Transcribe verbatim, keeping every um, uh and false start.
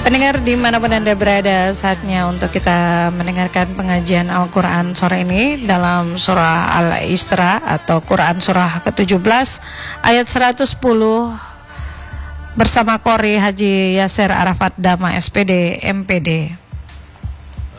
Pendengar dimanapun Anda berada, saatnya untuk kita mendengarkan pengajian Al-Quran sore ini dalam surah Al-Isra atau Quran surah ke tujuh belas ayat seratus sepuluh bersama Qori Haji Yasir Arafat Dama S P D M P D.